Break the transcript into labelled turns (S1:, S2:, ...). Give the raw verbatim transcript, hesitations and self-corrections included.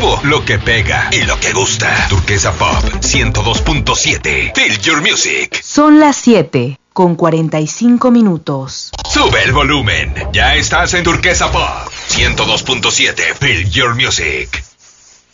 S1: nuevo, lo que pega y lo que gusta. Turquesa Pop ciento dos punto siete. Feel your music.
S2: Son las siete con cuarenta y cinco minutos.
S1: Sube el volumen. Ya estás en Turquesa Pop ciento dos punto siete. Feel your music.